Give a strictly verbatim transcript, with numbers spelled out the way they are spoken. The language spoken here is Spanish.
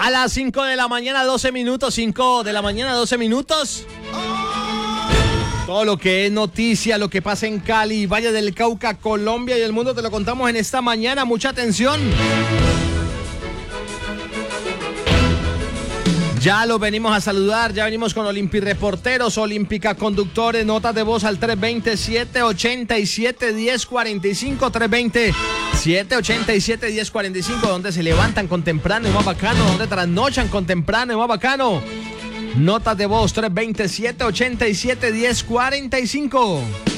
A las cinco de la mañana, doce minutos, cinco de la mañana, doce minutos. Todo lo que es noticia, lo que pasa en Cali, Valle del Cauca, Colombia y el mundo te lo contamos en esta mañana. Mucha atención. Ya lo venimos a saludar, ya venimos con Olimpi Reporteros, Olímpica Conductores, notas de voz al tres veinte, siete ochenta y siete, diez cuarenta y cinco, tres veinte, siete ochenta y siete, diez cuarenta y cinco, donde se levantan con temprano y más bacano, donde trasnochan con temprano y más bacano. Notas de voz tres veinte, siete ochenta y siete, diez cuarenta y cinco.